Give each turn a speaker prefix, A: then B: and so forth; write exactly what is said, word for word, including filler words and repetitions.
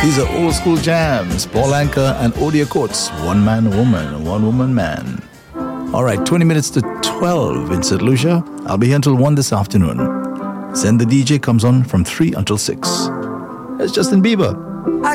A: These are old school jams. Paul Anka and Odia Coates. One man, woman, one woman, man. All right, twenty minutes to twelve in Saint Lucia. I'll be here until one this afternoon. Zen the D J comes on from three until six. It's Justin Bieber.